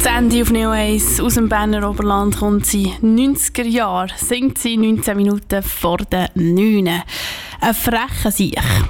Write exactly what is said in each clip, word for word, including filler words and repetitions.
Sandy auf Neo eins aus dem Berner Oberland kommt sie neunziger Jahre, singt sie neunzehn Minuten vor den neun. Ein frecher Sieg.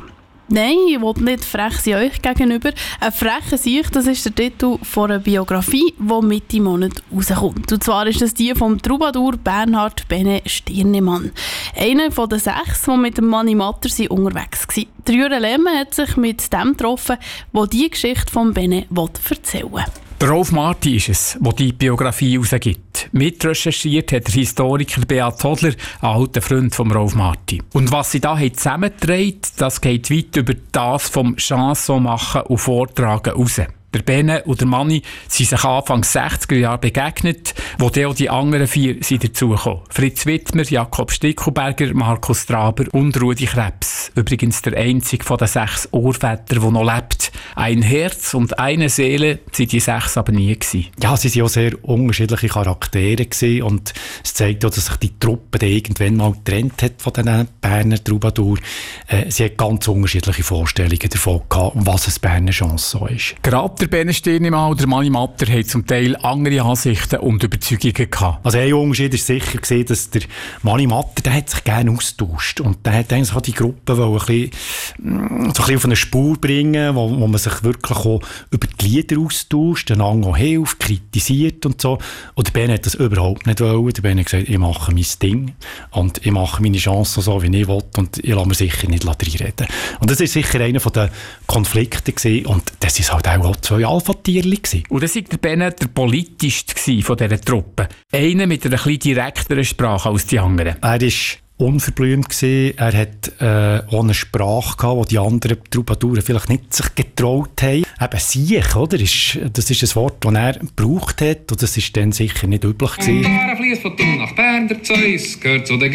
Nein, ich will nicht frech sein euch gegenüber. Ein frecher Sieg, das ist der Titel von einer Biografie, die Mitte Monat rauskommt. Und zwar ist das die vom Troubadour Bernhard «Bene» Stirnemann. Einer von den sechs, die mit dem Mani Matter unterwegs waren. Der Jürgen Lehmann hat sich mit dem getroffen, der die Geschichte von «Bene» erzählen will. Der Rolf Marti ist es, der die Biografie herausgibt. Mitrecherchiert hat der Historiker Beat Hodler, ein alter Freund von Rolf Marti. Und was sie da zusammengetragen, das geht weit über das vom Chanson machen und Vortragen raus. Der Bene und der Manni sind sich Anfang sechziger Jahre begegnet, wo dann auch die anderen vier sind dazugekommen. Fritz Wittmer, Jakob Stickelberger, Markus Traber und Rudi Krebs. Übrigens der einzige von den sechs Urvätern, der noch lebt. Ein Herz und eine Seele sind die sechs aber nie gewesen. Ja, sie waren auch sehr unterschiedliche Charaktere gewesen und es zeigt auch, dass sich die Truppe dann irgendwann mal getrennt hat von den Berner Troubadour. Äh, sie hat ganz unterschiedliche Vorstellungen davon gehabt, was ein Berner Chanson ist. Gerade der Bene Stirnemann und der Mani Matter haben zum Teil andere Ansichten und Überzeugungen gehabt. Also ein Unterschied war sicher gewesen, dass der Mani Matter, der hat sich gerne austauscht und der hat eigentlich auch die Gruppe ein bisschen, so ein bisschen auf eine Spur bringen, wo, wo man sich wirklich auch über die Lieder austauscht, einander auch hilft, kritisiert und so. Und der Bene hat das überhaupt nicht wollen. Der Bene hat gesagt, ich mache mein Ding und ich mache meine Chancen so, wie ich will und ich lasse mir sicher nicht reinreden. Und das war sicher einer der Konflikte gewesen. Und das ist halt auch zwei Alpha-Tierchen gewesen. Und das war der Bene der politischste von dieser Truppe. Einer mit einer etwas direkteren Sprache als die anderen. Er ist unverblümt gewesen. Er hat äh, auch eine Sprache gehabt, die die anderen Troubadouren vielleicht nicht sich getraut haben. Eben «Siech», oder? Ist, das ist ein Wort, das er gebraucht hat und das ist dann sicher nicht üblich gewesen. Er fließt von Thun nach Bern, der Zeus gehört zu den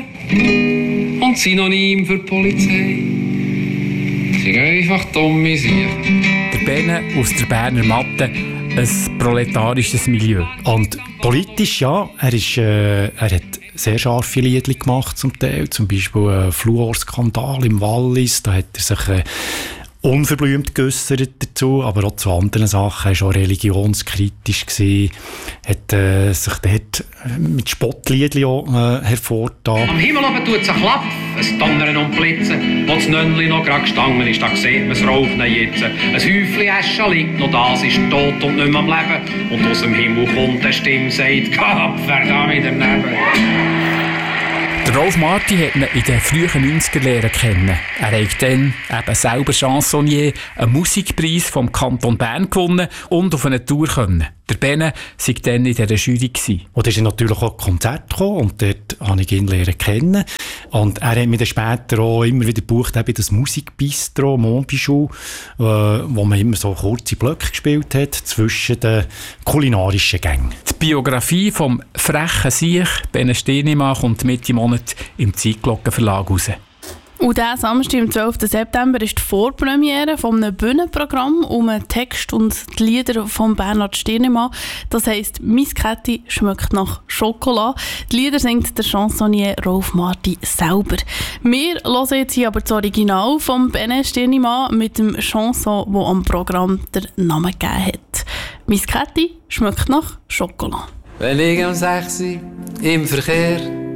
Griechen und Synonym für die Polizei. Sie sind einfach dumme Siech. Der Bene aus der Berner Matte, ein proletarisches Milieu. Und politisch, ja, er, ist, äh, er hat sehr scharfe Lieder gemacht zum Teil, zum Beispiel ein Fluorskandal im Wallis, da hat er sich äh, unverblümt geäussert dazu, aber auch zu anderen Sachen. Er war schon religionskritisch gewesen, hat äh, sich dort mit Spottliedchen äh, hervorgetan. Am Himmel oben tut es ein Klapp, ein Donnern und Blitzen. Wo das Nönnli noch gerade gestanden ist, da sieht man es rauchen jetzt. Ein Häufchen Asche liegt noch, das ist tot und nicht mehr am Leben. Und aus dem Himmel kommt eine Stimme, sagt, Gott, verdammt daneben. Der Rolf Marti hat ihn in den frühen neunziger lernen kennen. Er hat dann eben selber Chansonnier, einen Musikpreis vom Kanton Bern gewonnen und auf eine Tour können. Der Bene war dann in dieser Jury gewesen. Und da ist er natürlich auch ein Konzert gekommen und dort habe ich ihn lernen kennen. Und er hat mich dann später auch immer wieder gebucht, eben das Musikbistro Montbichou, äh, wo man immer so kurze Blöcke gespielt hat zwischen den kulinarischen Gängen. Die Biografie vom frechen Siech Bene Stirnemann kommt Mitte Monat im Zeitglockenverlag raus. Und diesen Samstag, am zwölften September, ist die Vorpremiere von einem Bühnenprogramm um den Text und die Lieder von Bernhard Stirnemann. Das heisst, «Mein Kätti schmeckt nach Schokolade». Die Lieder singt der Chansonnier Rolf Marti selber. Wir hören jetzt hier aber das Original von Bene Stirnemann mit dem Chanson, das am Programm den Namen gegeben hat. «Mein Kätti schmeckt nach Schokolade». Wenn ich um sechs Uhr im Verkehr